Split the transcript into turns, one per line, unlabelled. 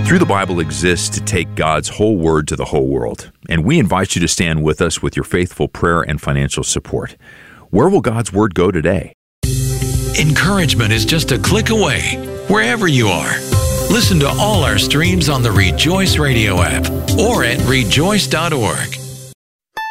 Through the Bible exists to take God's whole word to the whole world, and we invite you to stand with us with your faithful prayer and financial support. Where will God's word go today?
Encouragement is just a click away, wherever you are. Listen to all our streams on the Rejoice Radio app or at rejoice.org.